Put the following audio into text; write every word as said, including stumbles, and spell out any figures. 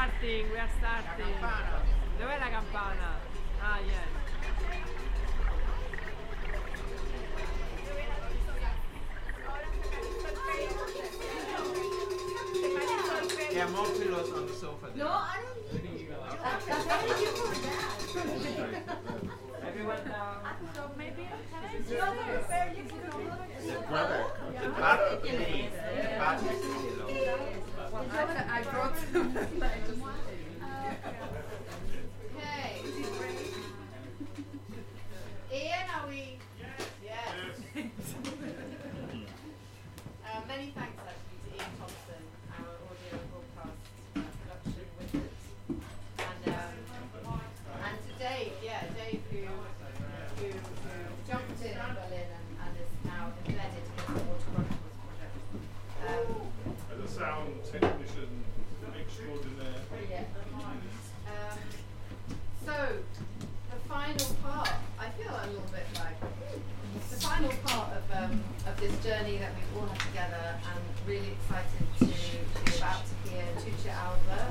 starting, we are starting. Dov'è la campana? Ah, yeah. Yeah, more pillows on the sofa. There. No, I don't need you. Thank you for that. Everyone down. So maybe no, no, fair, you can look. The brother, the brother, please. The brother pillow. I brought some. Okay. Ian, are we? Yes. uh, many thanks actually to Ian Thompson, our audio and broadcast uh, production wizard, and um, and to Dave, yeah, Dave who who, who jumped in in Berlin and, and is now embedded in the Water Chronicles project. Um, As a sound technician extraordinaire. Yeah. Um, so, the final part, I feel a little bit like, the final part of um, of this journey that we've all had together, and really excited to be about to hear Tucci Alba